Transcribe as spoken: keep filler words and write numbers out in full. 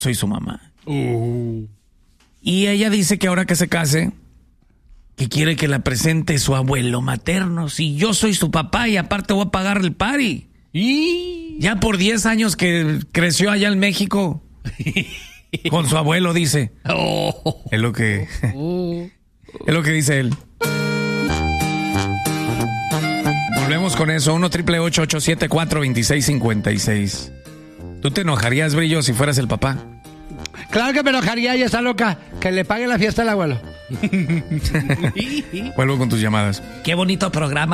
soy su mamá. Uh. Y ella dice que ahora que se case, que quiere que la presente su abuelo materno. Si yo soy su papá y aparte voy a pagar el party. Y... Ya por diez años que creció allá en México. Con su abuelo, dice. Oh. Es lo que... Oh. Es lo que dice él. Volvemos con eso. uno triple ocho ocho siete cuatro dos seis cinco seis. ¿Tú te enojarías, Brillo, si fueras el papá? Claro que me enojaría, ella está loca. Que le pague la fiesta al abuelo. Vuelvo con tus llamadas. Qué bonito programa.